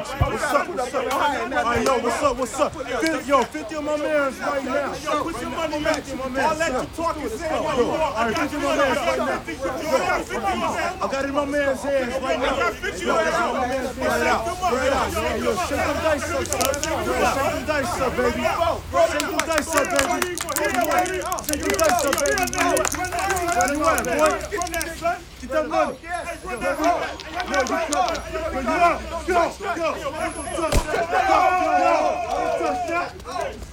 What's up? Yo, 50 of my mans right now. Yo, put your money back. I'll let you talk and say what you want. All right, 50 of my mans right now. I got it in my man's hands right now. I got 50 right now. Right out. Yo, shake them dice up, son. Shake them dice up, baby. Shake them dice up, baby. Shake them dice up, baby. Run away, boy. Get that money. Yo, you out. Go. Touch that.